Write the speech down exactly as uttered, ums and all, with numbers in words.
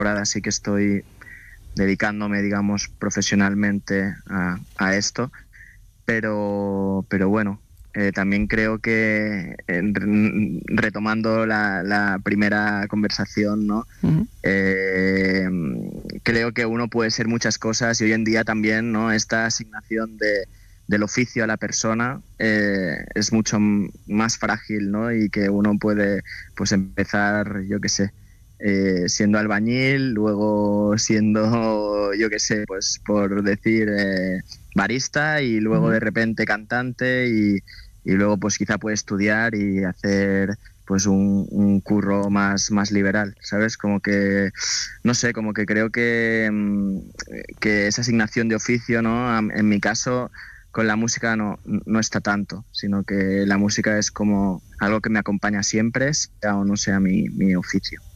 temporada sí que estoy dedicándome, digamos, profesionalmente a, a esto, pero, pero bueno, eh, también creo que, eh, retomando la, la primera conversación, ¿no? Uh-huh. Eh, creo que uno puede ser muchas cosas y hoy en día también, ¿no? Esta asignación de, del oficio a la persona eh, es mucho más frágil, ¿no? Y que uno puede, pues, empezar, yo qué sé, eh, siendo albañil, luego siendo, yo qué sé, pues por decir, eh, barista, y luego Uh-huh. de repente cantante, y, y luego pues quizá puede estudiar y hacer pues un, un curro más, más liberal, ¿sabes? Como que, no sé, como que creo que, que esa asignación de oficio, ¿no? En mi caso, con la música no, no está tanto, sino que la música es como algo que me acompaña siempre, sea o no sea mi, mi oficio.